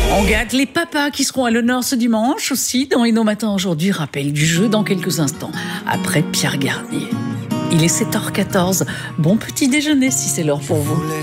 On gâte les papas qui seront à l'honneur ce dimanche aussi dans Inno Matin aujourd'hui. Rappel du jeu dans quelques instants, après Pierre Garnier. Il est 7h14. Bon petit déjeuner si c'est l'heure pour vous.